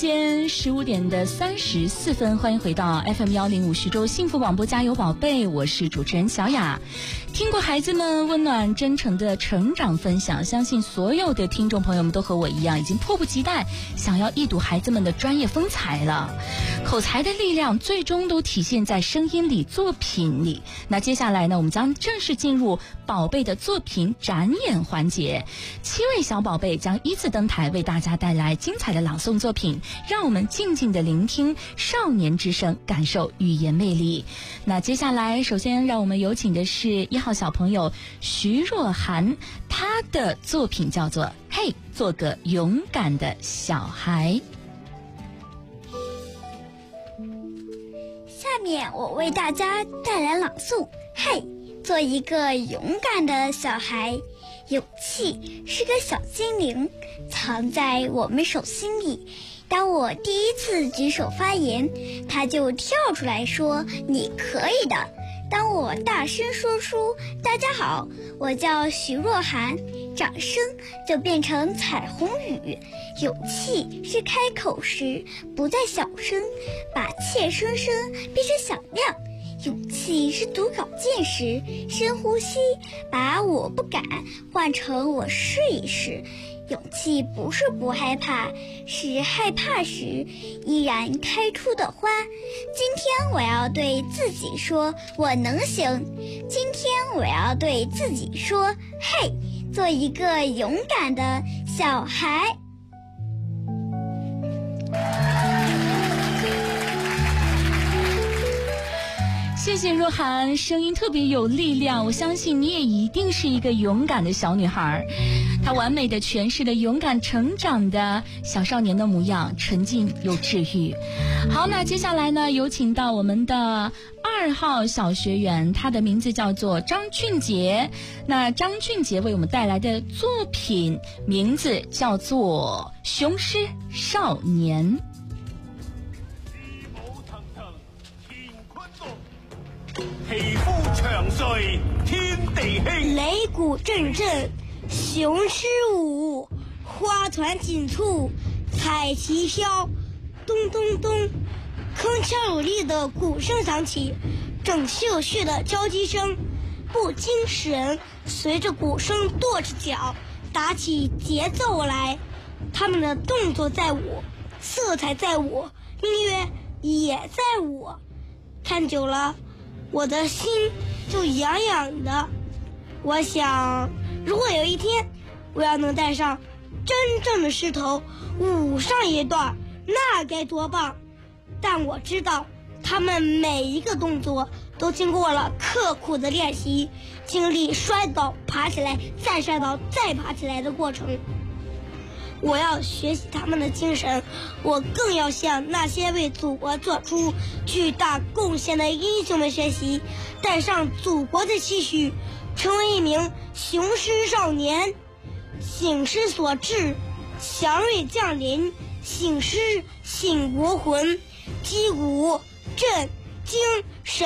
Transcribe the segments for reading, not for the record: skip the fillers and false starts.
间15点的34分，欢迎回到 FM105徐州幸福广播，加油宝贝，我是主持人小雅。听过孩子们温暖真诚的成长分享，相信所有的听众朋友们都和我一样，已经迫不及待想要一睹孩子们的专业风采了。口才的力量最终都体现在声音里、作品里。那接下来呢，我们将正式进入宝贝的作品展演环节，7位小宝贝将依次登台，为大家带来精彩的朗诵作品，让我们静静地聆听少年之声，感受语言魅力。那接下来首先让我们有请的是1号小朋友徐若涵，她的作品叫做嘿，做个勇敢的小孩。 下面我为大家带来朗诵，嘿，做一个勇敢的小孩。勇气是个小精灵，藏在我们手心里。当我第一次举手发言，他就跳出来说你可以的。当我大声说出大家好，我叫徐若涵，掌声就变成彩虹雨。勇气是开口时不再小声，把怯生生变成响亮。勇气是读稿件时深呼吸，把我不敢换成我试一试。勇气不是不害怕，是害怕时依然开出的花。今天我要对自己说我能行，今天我要对自己说嘿，做一个勇敢的小孩。 谢谢若涵，声音特别有力量，我相信你也一定是一个勇敢的小女孩。她完美的诠释了勇敢成长的小少年的模样，纯净又治愈。好，那接下来呢，有请到我们的2号小学员，他的名字叫做张俊杰。那张俊杰为我们带来的作品名字叫做《雄狮少年》。 皮膚長穗天地興， 擂鼓陣陣雄獅舞，花團錦簇彩旗飄，咚咚咚，铿锵有力的鼓聲響起，整齊有序的交擊聲不禁使人隨着鼓聲跺着腳打起節奏來。他們的動作在我，色彩在我，音樂也在我，看久了我的心就痒痒的。我想，如果有一天我要能带上真正的狮头舞上一段，那该多棒。但我知道他们每一个动作都经过了刻苦的练习，经历摔倒爬起来再摔倒再爬起来的过程。我要学习他们的精神，我更要向那些为祖国做出巨大贡献的英雄们学习，带上祖国的期许，成为一名雄狮少年。醒狮所至，祥瑞降临，醒狮醒国魂，击鼓振精神。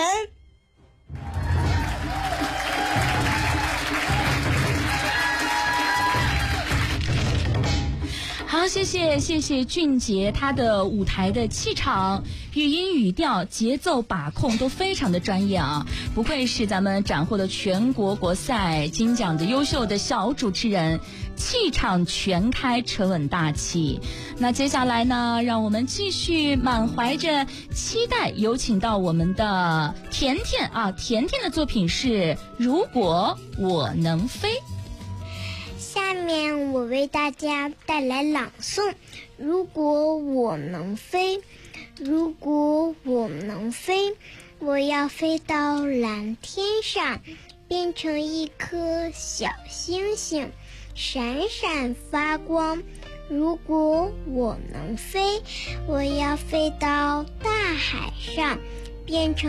好，谢谢俊杰，他的舞台的气场、语音语调、节奏把控都非常的专业啊，不愧是咱们斩获了全国国赛金奖的优秀的小主持人，气场全开，沉稳大气。那接下来呢，让我们继续满怀着期待，有请到我们的甜甜啊，甜甜的作品是《如果我能飞》。 下面我为大家带来朗诵，如果我能飞，如果我能飞，我要飞到蓝天上，变成一颗小星星，闪闪发光。如果我能飞，我要飞到大海上，变成